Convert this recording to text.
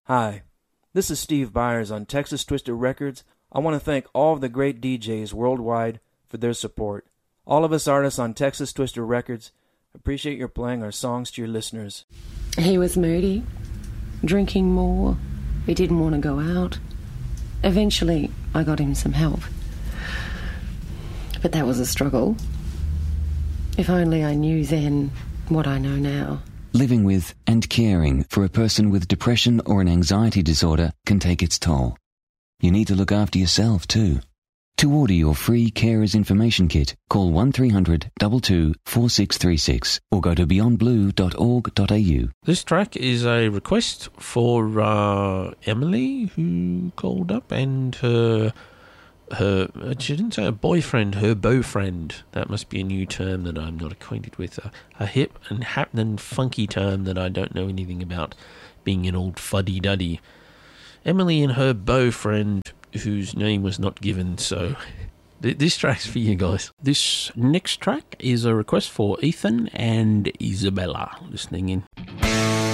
Hi, this is Steve Byers on Texas Twister Records. I want to thank all of the great DJs worldwide for their support. All of us artists on Texas Twister Records appreciate your playing our songs to your listeners. He was moody, drinking more. He didn't want to go out. Eventually, I got him some help. But that was a struggle. If only I knew then what I know now. Living with and caring for a person with depression or an anxiety disorder can take its toll. You need to look after yourself too. To order your free Carers Information Kit, call 1300 22 4636 or go to beyondblue.org.au. This track is a request for Emily, who called up, and her she didn't say her boyfriend, her beaufriend. That must be a new term that I'm not acquainted with. A hip and happening funky term that I don't know anything about, being an old fuddy-duddy. Emily and her beaufriend, whose name was not given, so this track's for you guys. This next track is a request for Ethan and Isabella listening in.